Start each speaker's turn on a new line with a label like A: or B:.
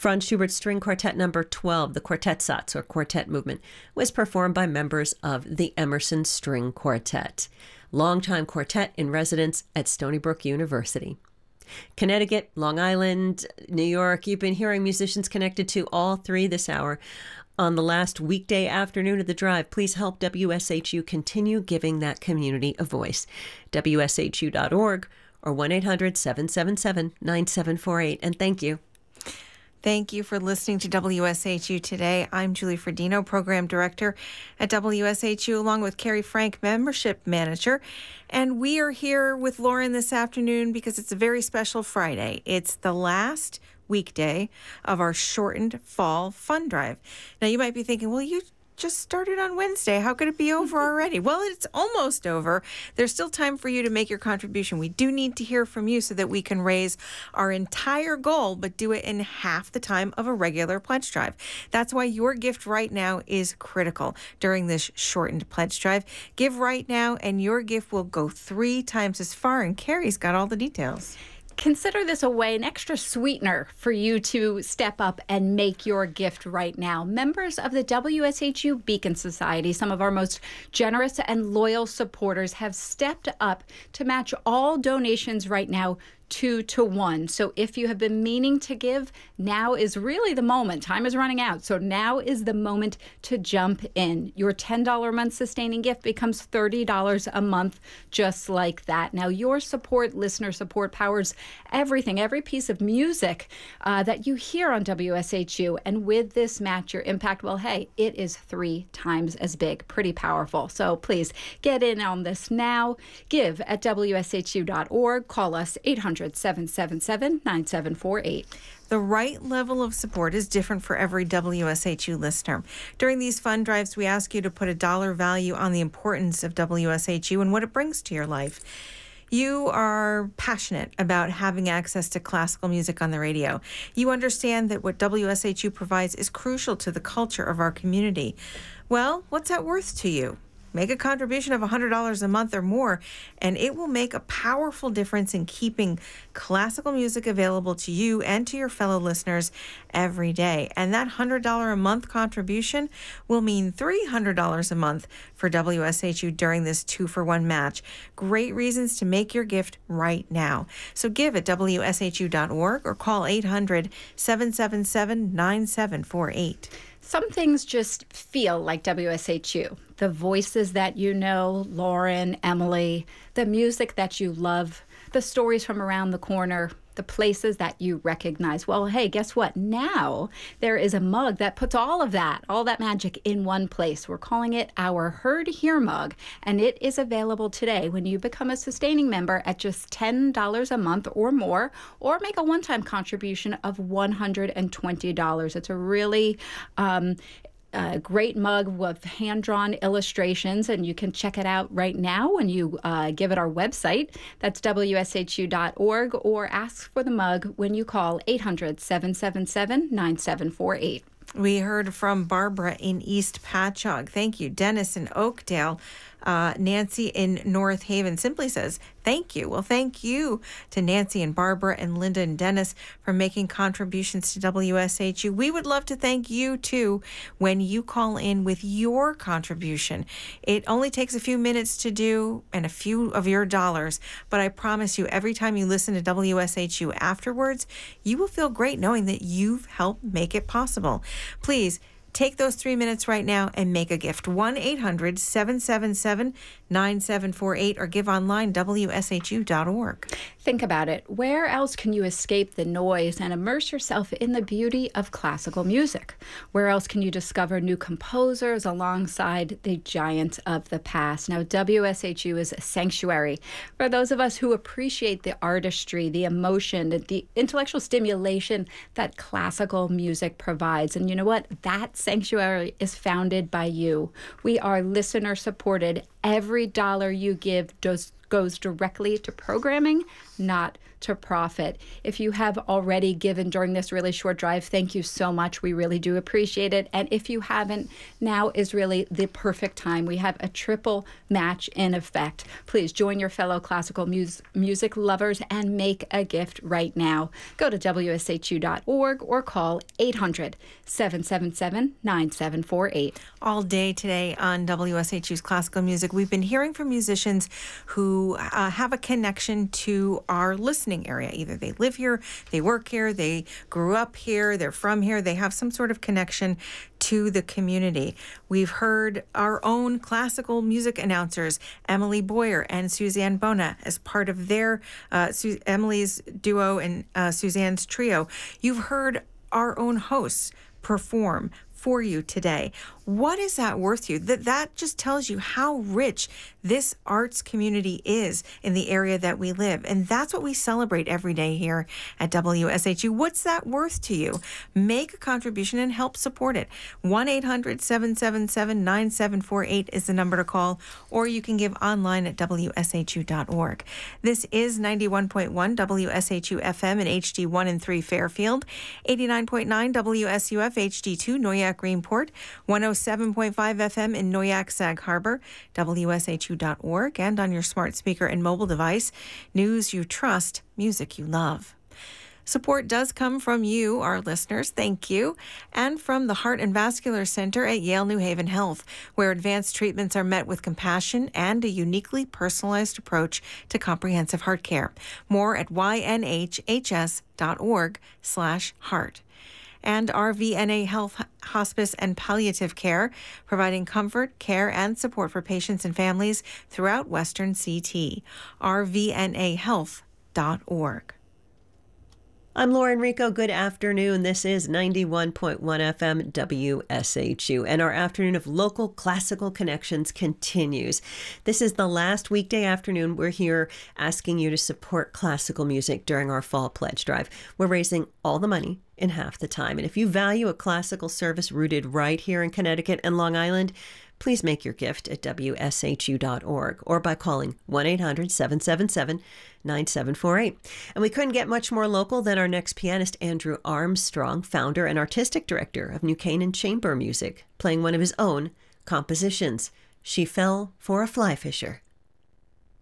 A: Franz Schubert String Quartet Number 12, the Quartet Satz, or Quartet Movement, was performed by members of the Emerson String Quartet, longtime quartet in residence at Stony Brook University. Connecticut, Long Island, New York, you've been hearing musicians connected to all three this hour. On the last weekday afternoon of the drive, please help WSHU continue giving that community a voice. WSHU.org or 1-800-777-9748. And thank you.
B: Thank you for listening to WSHU Today. I'm Julie Fredino, Program Director at WSHU, along with Carrie Frank, Membership Manager. And we are here with Lauren this afternoon because it's a very special Friday. It's the last weekday of our shortened fall fund drive. Now, you might be thinking, well, you just started on Wednesday. How could it be over already? Well, it's almost over. There's still time for you to make your contribution. We do need to hear from you so that we can raise our entire goal, but do it in half the time of a regular pledge drive. That's why your gift right now is critical during this shortened pledge drive. Give right now, and your gift will go 3 times as far. And Carrie's got all the details.
C: Consider this a way, an extra sweetener for you to step up and make your gift right now. Members of the WSHU Beacon Society, some of our most generous and loyal supporters, have stepped up to match all donations right now 2-to-1. So if you have been meaning to give, now is really the moment. Time is running out. So now is the moment to jump in. Your $10 a month sustaining gift becomes $30 a month, just like that. Now your support, listener support, powers everything, every piece of music that you hear on WSHU. And with this match, your impact, well, hey, it is 3 times as big. Pretty powerful. So please get in on this now. Give at WSHU.org. Call us 800-777-9748.
B: The right level of support is different for every WSHU listener. During these fund drives, we ask you to put a dollar value on the importance of WSHU and what it brings to your life. You are passionate about having access to classical music on the radio. You understand that what WSHU provides is crucial to the culture of our community. Well, what's that worth to you? Make a contribution of $100 a month or more, and it will make a powerful difference in keeping classical music available to you and to your fellow listeners every day. And that $100 a month contribution will mean $300 a month for WSHU during this 2-for-1 match. Great reasons to make your gift right now. So give at WSHU.org or call 800-777-9748.
C: Some things just feel like WSHU. The voices that you know, Lauren, Emily, the music that you love, the stories from around the corner, the places that you recognize. Well, hey, guess what? Now there is a mug that puts all that magic in one place. We're calling it our Heard Here mug, and it is available today when you become a sustaining member at just $10 a month or more, or make a one-time contribution of $120. It's a really great mug with hand-drawn illustrations, and you can check it out right now when you give it our website. That's WSHU.org, or ask for the mug when you call 800-777-9748.
B: We heard from Barbara in East Patchogue. Thank you. Dennis in Oakdale. Nancy in North Haven simply says, thank you. Well, thank you to Nancy and Barbara and Linda and Dennis for making contributions to WSHU. We would love to thank you, too, when you call in with your contribution. It only takes a few minutes to do and a few of your dollars, but I promise you, every time you listen to WSHU afterwards, you will feel great knowing that you've helped make it possible. Please, take those 3 minutes right now and make a gift. 1-800-777-9748 or give online, WSHU.org.
C: Think about it. Where else can you escape the noise and immerse yourself in the beauty of classical music? Where else can you discover new composers alongside the giants of the past? Now, WSHU is a sanctuary for those of us who appreciate the artistry, the emotion, the intellectual stimulation that classical music provides. And you know what? That sanctuary is founded by you. We are listener supported. Every dollar you give goes directly to programming, not to profit. If you have already given during this really short drive, thank you so much. We really do appreciate it. And if you haven't, now is really the perfect time. We have a triple match in effect. Please join your fellow classical music lovers and make a gift right now. Go to WSHU.org or call 800-777-9748.
B: All day today on WSHU's Classical Music, we've been hearing from musicians who have a connection to our listening area. Either they live here, they work here, they grew up here, they're from here, they have some sort of connection to the community. We've heard our own classical music announcers, Emily Boyer and Suzanne Bona, as part of their Emily's duo and Suzanne's trio. You've heard our own hosts perform for you today. What is that worth to you? That just tells you how rich this arts community is in the area that we live. And that's what we celebrate every day here at WSHU. What's that worth to you? Make a contribution and help support it. 1-800-777-9748 is the number to call, or you can give online at WSHU.org. This is 91.1 WSHU FM in HD1 and 3 Fairfield, 89.9 WSUF HD2 Noyak Greenport, 107.5 FM in Noyak Sag Harbor, WSHU.org, and on your smart speaker and mobile device. News you trust, music you love. Support does come from you, our listeners. Thank you. And from the Heart and Vascular Center at Yale New Haven Health, where advanced treatments are met with compassion and a uniquely personalized approach to comprehensive heart care. More at ynhhs.org/heart. And RVNA Health Hospice and Palliative Care, providing comfort, care, and support for patients and families throughout Western CT. rvnahealth.org.
A: I'm Lauren Rico. Good afternoon. This is 91.1 FM WSHU, and our afternoon of local classical connections continues. This is the last weekday afternoon we're here asking you to support classical music during our Fall Pledge Drive. We're raising all the money in half the time. And if you value a classical service rooted right here in Connecticut and Long Island, please make your gift at WSHU.org or by calling 1-800-777-9748. And we couldn't get much more local than our next pianist, Andrew Armstrong, founder and artistic director of New Canaan Chamber Music, playing one of his own compositions, She Fell for a Fly Fisher.